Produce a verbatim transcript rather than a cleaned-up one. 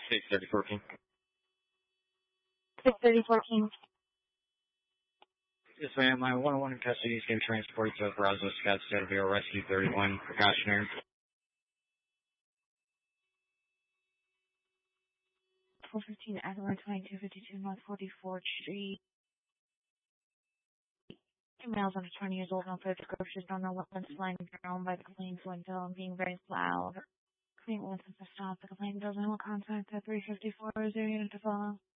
six thirty fourteen. six thirty fourteen. Yes, ma'am. My one oh one in custody is going to transport to Roswell Scottsdale Bureau Rescue thirty-one precautionary. four fifteen Adelaide, twenty-two fifty-two North forty-fourth Street. Two males under twenty years old, no further descriptions, don't know what one's flying around by the complaint's window and being very loud. Complaint once since the stop. The complaint doesn't have a contact at three fifty-four. Is there a unit to follow?